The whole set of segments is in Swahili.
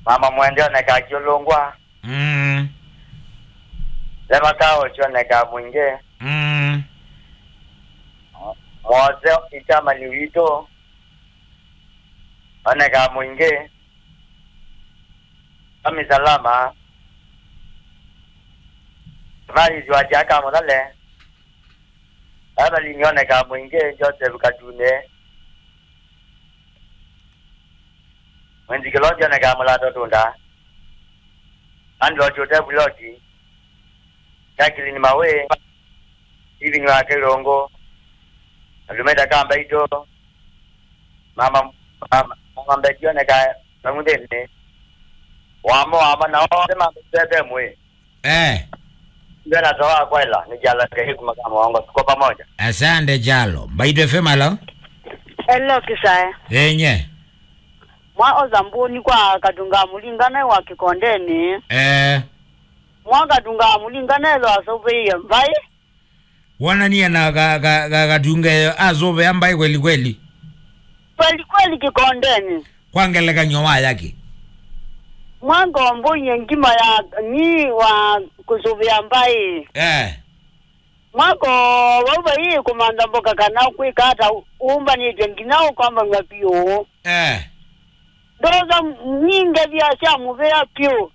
mama mwende na kajolongwa lema kao chone ka mwinge moze itama liwito ane ka mwinge ami salama mali jwa jaka monale abali nyone ka mwinge Joseph Kadune Wendy Kelonja na kamala totunda ando chote buloti Jacqueline Mawe hivi ni wake Rongo alumeda kamba ito mama mbetio na ka ngudene wamo ama na sema bebe mwe Ngana toa kwela ni jala ke kumakama wangu tuko pamoja. Asante Jalo. Baitwe fema lo? Hello Kisaya. Yenye. Mwa ozambuni kwa kadunga mulingana wa Kikondeni. Mwa kadunga mulingana lo asobe yambai. Wana ni na kadunga asobe yambai kweli kweli. Kweli Kikondeni. Kwangele kanyowa yake. Mwango mbonye ngima ya ni wa kusobe yambai. Mwako wauba hii kumanda mboka kana kwika hata umba ni jenginao kwamba ngapio. Doza nyinga vya shamu vya pio.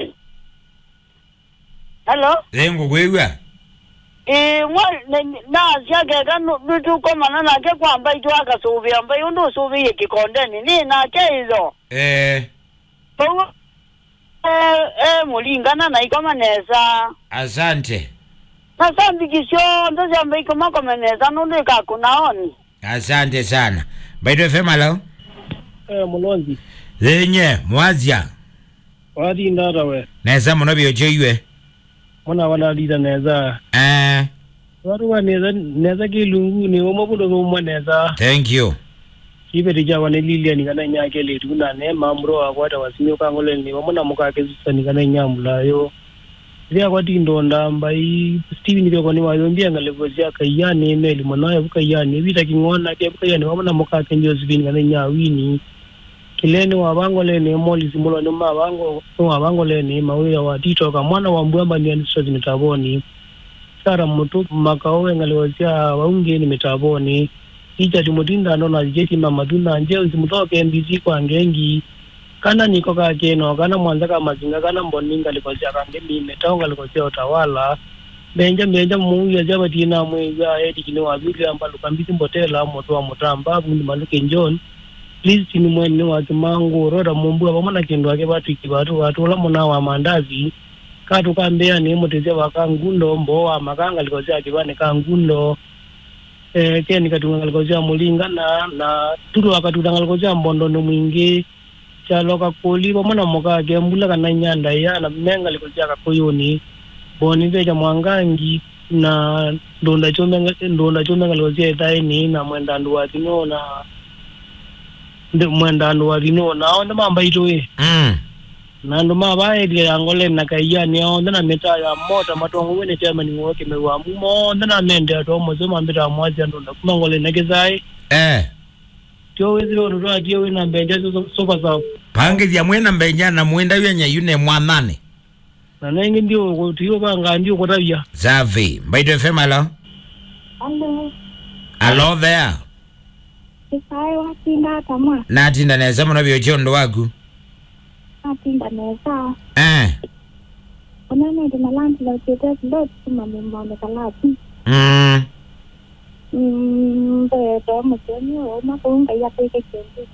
Hello? Lengo kwewa? Na shake kanu nutu koma na ke kwamba ito aka sobe amba undu sobe ye Kikondeni ni na ke hizo. Mulingana na ikoma neza. Asante. Asante kisho ndo shamba ikoma komeneza nundu kakunaoni. Asante sana. Baitwe fema lo? Mulonzi. Yenye, mwazia. Wadi ndara we. Neza mwonobi ochoiwe. Mwana wana lida neza. Waruwa neza kilungu ni omabudo kumwa neza. Thank you. Kibe rija wane lilia ni kana nyake le tuna ne mamro akwata wasinyo kangole ni wamona mukake sisa ni kana nyamula yo. Ria kwati ndonda mbai Steven byo ni wayombia ngalegosia kayane email monayo bukayane bita kingona ke bukayane wamona mukake Josephine kana nyawini. Kilene wabangole ne moli simulo no mabango so wabangole ne mawe wa tito ka mwana wa mbwamba ni andiso mitaboni. Sara mutu makawe ngalegosia waunge ni mitaboni. Ija tumutinda nona jeti mama tunda nje usimutoke MBC kwa ngengi kana niko kakeno kana mwanza kama mazinga kana mboninga likosia kange mime taonga likosia utawala benja muya jabati na mweza edi kino wabili ambalo kambiti mbotela moto wa motamba bundi maluke John please tini mwene wa kimango roda mumbu abamana kendo wake watu la mona wa mandazi katu kambea ni motezea wakangundo mbo wa makanga likosia kibane kangundo keni katunga ngalikosia mulingana na turu wakatuda ngalikosia mbondo no mwingi chalo kakoli bomona mukage mbula kana nyanda ya na menga likosia kakoyoni boni beja mwangangi na ndonda chome ngalikosia itaini na mwendandu watino na mwendandu watino na onda mamba itoe na ndo mabae dia ngole na kayani onda na meta ya mota matongo wene tema ni woke mewa mumo onda na mende to mo zoma mbita mwazi ndonda kuma ngole negezai Tio weziro ndo adio wina mbenja sofa sawa pange dia mwena mbenja na mwenda yenya yune mwanane na nengi ndio tiyo banga ndio kotabia Zavi Baitwe fema lo? Hello there. Kisai watinda tamwa Natinda neza mwonobi ochondo wagu Natinda neza Onene dina lanti la uchetes lot Suma mimone kalati Beto mchoni oma kuunga ya peke kente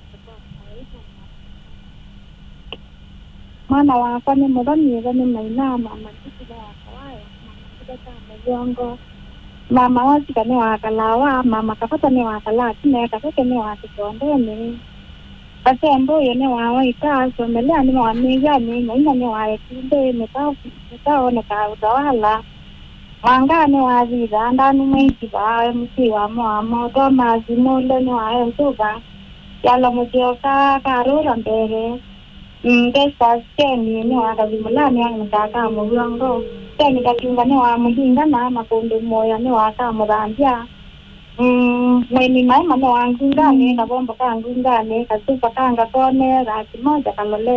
Mana wakane modani yegane maina mama kikida wakawaya mama kidata mjongo mama wasika ne wakalawa mama kapata ne wakala tine kakeke ne wakikondeni Kasembo yene wawa itaso melea ni mwamiga ni ina ni waekinde metao ne kaudawala Wangane waziza andanu mwiki bae msi wa moto mazimule ni wae mtuba Yalo mtioka karura mbere Mbesa skeni ni wakazimulani yangu mtaka mwiongo Skeni kakiunga ni wa mhinga na makundu moya ni waka mudambia Mweni maima ni wangungane kabombo kangungane kasupa kanga kone rati moja kalole